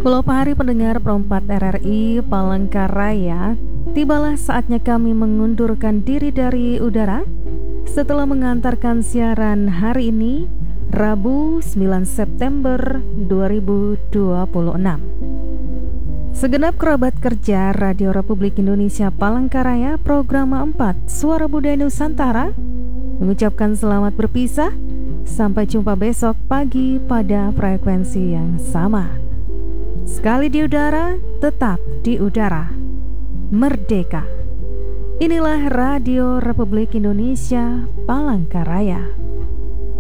Hari pendengar Perempat RRI Palangkaraya, tibalah saatnya kami mengundurkan diri dari udara setelah mengantarkan siaran hari ini, Rabu 9 September 2026. Segenap kerabat kerja Radio Republik Indonesia Palangkaraya Program 4 Suara Budaya Nusantara mengucapkan selamat berpisah. Sampai jumpa besok pagi pada frekuensi yang sama. Sekali di udara, tetap di udara. Merdeka. Inilah Radio Republik Indonesia Palangkaraya.